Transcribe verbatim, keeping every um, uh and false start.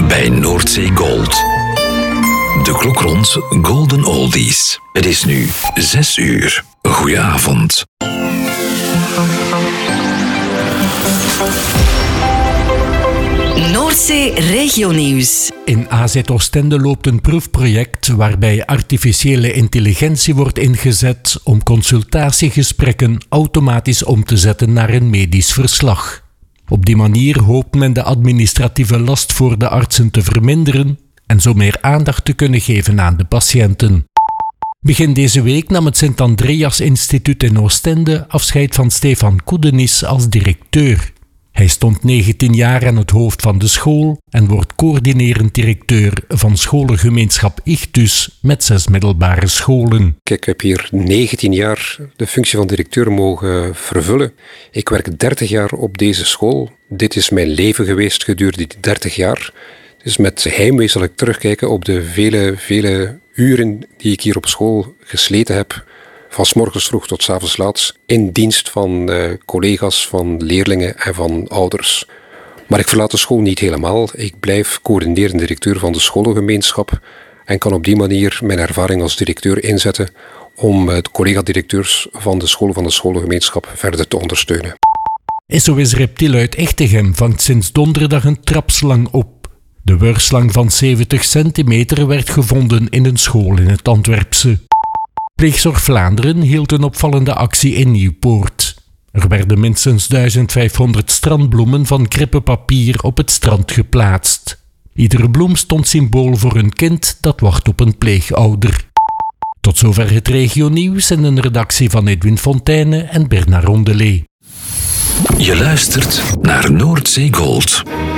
bij Noordzee Gold. De klok rond Golden Oldies. Het is nu zes uur. Goedenavond. Noordzee Regionieuws. In A Z Oostende loopt een proefproject waarbij artificiële intelligentie wordt ingezet om consultatiegesprekken automatisch om te zetten naar een medisch verslag. Op die manier hoopt men de administratieve last voor de artsen te verminderen en zo meer aandacht te kunnen geven aan de patiënten. Begin deze week nam het Sint-Andreas Instituut in Oostende afscheid van Stefan Koedenis als directeur. Hij stond negentien jaar aan het hoofd van de school en wordt coördinerend directeur van scholengemeenschap Ichthus met zes middelbare scholen. Ik heb hier negentien jaar de functie van directeur mogen vervullen. Ik werk dertig jaar op deze school. Dit is mijn leven geweest gedurende die dertig jaar. Dus met heimwee zal ik terugkijken op de vele, vele uren die ik hier op school gesleten heb. Van 's morgens vroeg tot 's avonds laat, in dienst van uh, collega's, van leerlingen en van ouders. Maar ik verlaat de school niet helemaal. Ik blijf coördinerend directeur van de scholengemeenschap en kan op die manier mijn ervaring als directeur inzetten om uh, de collega-directeurs van de scholen van de scholengemeenschap verder te ondersteunen. S O S Reptiel uit Echtegem vangt sinds donderdag een trapslang op. De wurfslang van zeventig centimeter werd gevonden in een school in het Antwerpse. Pleegzorg Vlaanderen hield een opvallende actie in Nieuwpoort. Er werden minstens duizend vijfhonderd strandbloemen van krippenpapier op het strand geplaatst. Iedere bloem stond symbool voor een kind dat wacht op een pleegouder. Tot zover het regionieuws en een redactie van Edwin Fonteyne en Bernard Rondelet. Je luistert naar Noordzee Gold.